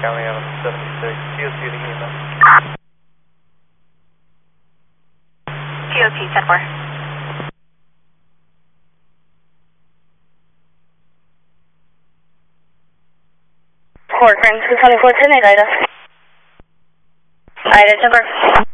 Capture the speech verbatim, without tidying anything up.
County on seventy-six, T O T to Hema. T O T, ten four. Ford, friends, two twenty-four, ten eight, Ida. Ida, ten four.